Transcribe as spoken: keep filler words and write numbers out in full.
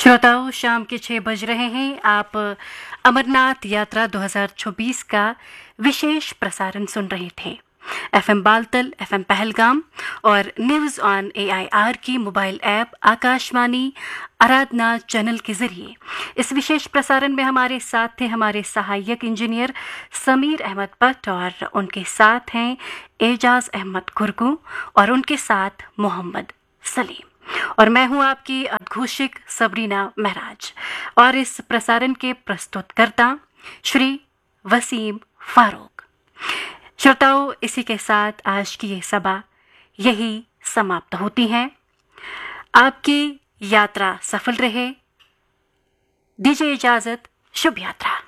श्रोताओं, शाम के छह बज रहे हैं। आप अमरनाथ यात्रा दो हज़ार चौबीस का विशेष प्रसारण सुन रहे थे। एफएम बालतल, एफएम पहलगाम और न्यूज़ ऑन एआईआर की मोबाइल ऐप आकाशवाणी आराधना चैनल के जरिए इस विशेष प्रसारण में हमारे साथ थे हमारे सहायक इंजीनियर समीर अहमद पट और उनके साथ हैं एजाज अहमद कुरकू और उनके साथ मोहम्मद सलीम और मैं हूं आपकी अद्घोषिक सबरीना महराज और इस प्रसारण के प्रस्तुतकर्ता श्री वसीम फारूक। श्रोताओं, इसी के साथ आज की ये सभा यही समाप्त होती है। आपकी यात्रा सफल रहे। दीजिए इजाजत। शुभ यात्रा।